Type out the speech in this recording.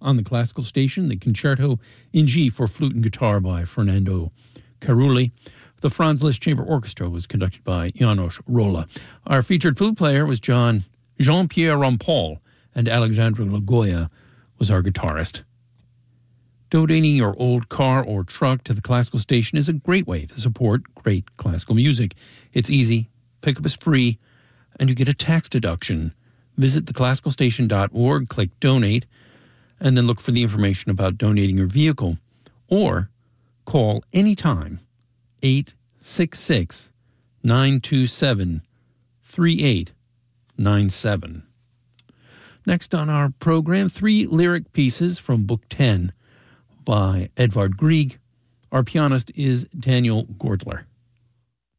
on the classical station, the Concerto in G for flute and guitar by Fernando Carulli. The Franz Liszt Chamber Orchestra was conducted by János Rolla. Our featured flute player was Jean-Pierre Rampal, and Alexandra Lagoya was our guitarist. Donating your old car or truck to the classical station is a great way to support great classical music. It's easy, pickup is free, and you get a tax deduction. Visit theclassicalstation.org, click Donate, and then look for the information about donating your vehicle. Or call anytime 866-927-3897. Next on our program, 3 lyric pieces from Book 10 by Edvard Grieg. Our pianist is Daniel Gordler.